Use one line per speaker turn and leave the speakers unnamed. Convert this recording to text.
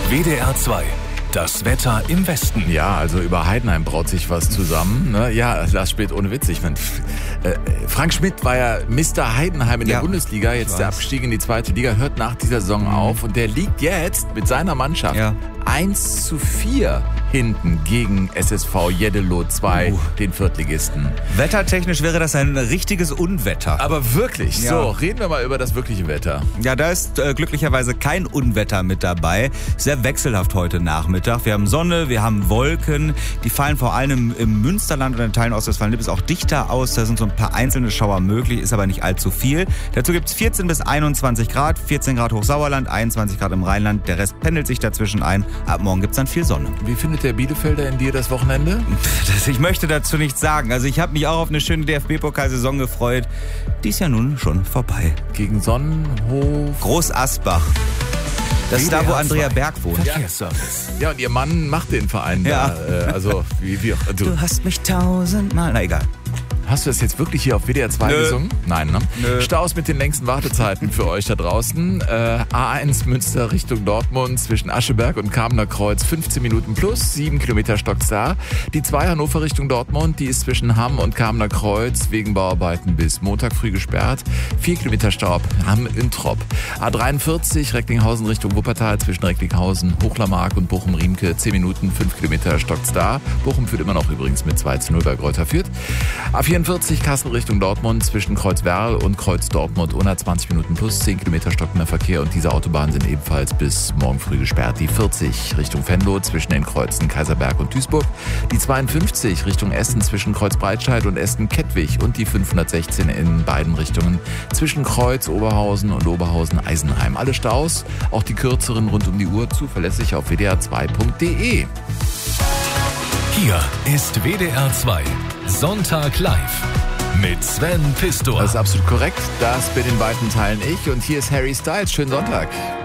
WDR 2. Das Wetter im Westen.
Ja, also über Heidenheim braut sich was zusammen. Ne? Ja, Lars Spät, ohne Witz. Ich meine, Frank Schmidt war ja Mr. Heidenheim in der Bundesliga. Jetzt der Abstieg in die zweite Liga hört nach dieser Saison auf. Und der liegt jetzt mit seiner Mannschaft 1:4 hinten gegen SSV Jeddelo 2, den Viertligisten.
Wettertechnisch wäre das ein richtiges Unwetter.
Aber wirklich, so, reden wir mal über das wirkliche Wetter.
Ja, da ist glücklicherweise kein Unwetter mit dabei. Sehr wechselhaft heute Nachmittag. Wir haben Sonne, wir haben Wolken. Die fallen vor allem im Münsterland und in Teilen Ostwestfalen-Lippe auch dichter aus. Da sind so ein paar einzelne Schauer möglich, ist aber nicht allzu viel. Dazu gibt es 14 bis 21 Grad, 14 Grad Hochsauerland, 21 Grad im Rheinland. Der Rest pendelt sich dazwischen ein. Ab morgen gibt es dann viel Sonne.
Wie findet der Bielefelder in dir das Wochenende?
Ich möchte dazu nichts sagen. Also ich habe mich auch auf eine schöne DFB-Pokalsaison gefreut. Die ist ja nun schon vorbei.
Gegen Sonnenhof?
Groß Asbach. Das ist da, wo Andrea Berg wohnt.
Verkehrsservice. Ja, und ihr Mann macht den Verein da. Also,
du hast mich 1000-mal... Na, egal.
Hast du das jetzt wirklich hier auf WDR 2 gesungen? Nein, ne?
Nö.
Staus mit den längsten Wartezeiten für euch da draußen. A1 Münster Richtung Dortmund zwischen Ascheberg und Kamener Kreuz 15 Minuten plus, 7 Kilometer Stocks da. Die 2 Hannover Richtung Dortmund, die ist zwischen Hamm und Kamener Kreuz wegen Bauarbeiten bis Montag früh gesperrt. 4 Kilometer Stau Hamm-Introp. A43 Recklinghausen Richtung Wuppertal zwischen Recklinghausen, Hochlermark und Bochum-Riemke 10 Minuten, 5 Kilometer Stocks da. Bochum führt immer noch übrigens mit 2:0 bei Greuther Fürth. A44 Kassel Richtung Dortmund zwischen Kreuzwerl und Kreuz Dortmund 120 Minuten plus 10 Kilometer stockender Verkehr und diese Autobahnen sind ebenfalls bis morgen früh gesperrt. Die 40 Richtung Venlo zwischen den Kreuzen Kaiserberg und Duisburg, die 52 Richtung Essen zwischen Kreuzbreitscheid und Essen-Kettwig und die 516 in beiden Richtungen zwischen Kreuz, Oberhausen und Oberhausen-Eisenheim. Alle Staus, auch die kürzeren rund um die Uhr, zuverlässig auf wdr2.de.
Hier ist WDR 2. Sonntag live mit Sven Pistor.
Das ist absolut korrekt. Das bin in weiten Teilen ich. Und hier ist Harry Styles. Schönen Sonntag.